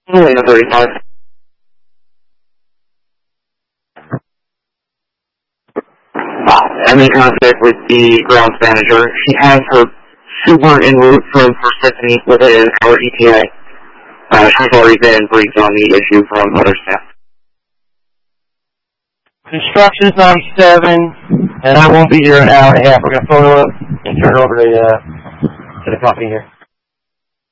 Only 35. I'm in contact with the grounds manager. She has her super en route from Persephone within an hour ETA. She's already been briefed on the issue from other staff. Construction's 97, and I won't be here an hour and a half. We're going to photo up and turn it over to the company here.